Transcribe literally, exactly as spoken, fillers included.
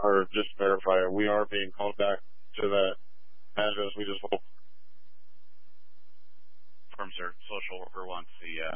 or just verify it. We are being called back to that address. We just hope. Confirm, sir. Social worker wants the uh,